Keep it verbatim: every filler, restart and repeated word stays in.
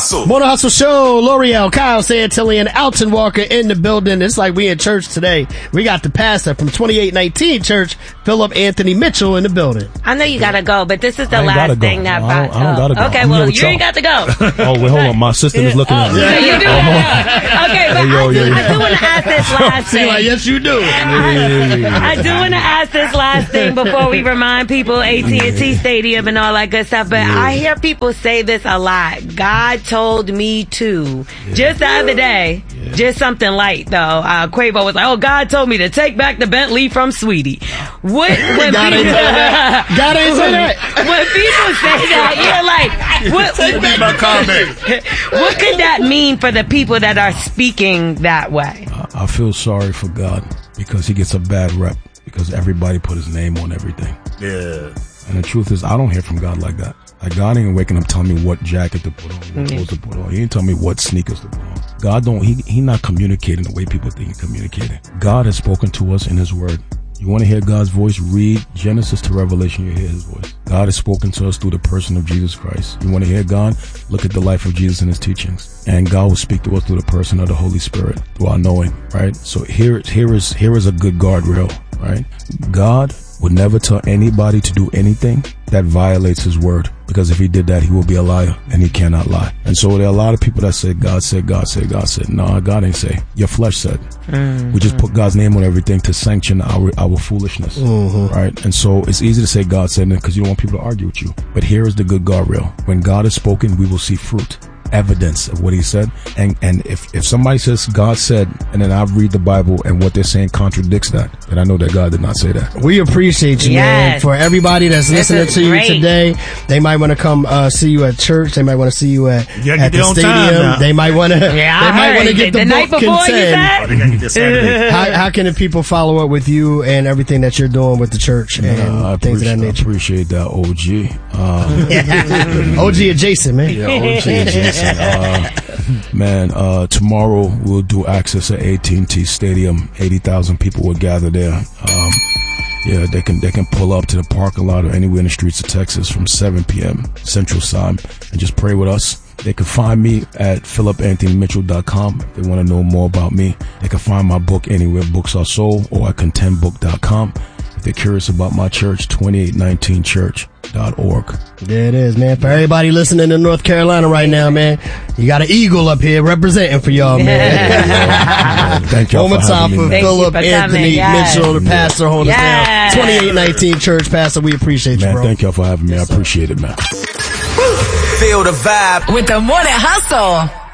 Hustle. Morning Hustle Show. L'Oreal, Kyle Santillan, Alton Walker in the building. It's like we in church today. We got the pastor from twenty-eight nineteen Church, Philip Anthony Mitchell, in the building. I know you gotta go, but this is the I ain't last gotta go. thing that No, I don't, I don't gotta go. Okay, I'm well, here with you y'all. ain't got to go. Oh, wait, hold on. My sister is looking at me. Yeah, you do. Okay, but Hey, yo, I do, yo, yo. I do want to ask this last See, thing. like, yes, you do. I do want to ask this last thing before we remind people A T and T Stadium and all that good stuff. But I hear people say this a lot. God told me to. Just the other day, just something light though. Uh, Quavo was like, "Oh, God told me to take back the Bentley from Sweetie." What? When God ain't people, say that. God ain't say that. when people say that, you're like, "What?" Take back my comment. What could that mean for the people that are speaking that way? I, I feel sorry for God because he gets a bad rep because everybody put his name on everything. Yeah. And the truth is, I don't hear from God like that. Like, God ain't waking up telling me what jacket to put on, what clothes to put on. He ain't telling me what sneakers to put on. God don't, he, he not communicating the way people think he's communicating. God has spoken to us in his word. You want to hear God's voice? Read Genesis to Revelation, you hear his voice. God has spoken to us through the person of Jesus Christ. You want to hear God? Look at the life of Jesus and his teachings. And God will speak to us through the person of the Holy Spirit, through our knowing, right? So here, here is, here is a good guardrail, right? God would never tell anybody to do anything that violates his word. Because if he did that, he will be a liar, and he cannot lie. And so there are a lot of people that say, God said, God said, God said. No, God ain't say. Your flesh said. Mm-hmm. We just put God's name on everything to sanction our our foolishness, mm-hmm. right? And so it's easy to say God said it because you don't want people to argue with you. But here is the good guardrail. When God has spoken, we will see fruit. Evidence of what he said. And and if, if somebody says God said, and then I read the Bible and what they're saying contradicts that, then I know that God did not say that. We appreciate you, Yes. man. For everybody that's This listening is to you great. today, they might want to come uh, see you at church. They might want to see you at, You gotta at get the there on time stadium. now. They might want to. Yeah, they I might heard. want to get the, the night book before you contend. said. Oh, they gotta get this Saturday. How, how can the people follow up with you and everything that you're doing with the church and Uh, I, things of that appreciate, I nature? appreciate that, O G. Um, O G adjacent, man. Yeah, O G adjacent. Uh, man, uh, tomorrow we'll do access at A T and T Stadium. eighty thousand people will gather there. Um, yeah, they can they can pull up to the parking lot or anywhere in the streets of Texas from seven p.m. Central Time and just pray with us. They can find me at philip anthony mitchell dot com if they want to know more about me. They can find my book anywhere books are sold or at contend book dot com. If they're curious about my church, twenty-eight nineteen church dot org. There it is, man. For everybody listening in North Carolina right now, man, you got an eagle up here representing for y'all, man. Yeah, thank y'all One more for time having for me. Thank you Philip for Anthony coming, yes. Mitchell, the pastor, holding Yes. us down. twenty-eight nineteen Church, Pastor. We appreciate you, Man, bro. thank y'all for having me. I appreciate it, man. Feel the vibe With the Morning Hustle.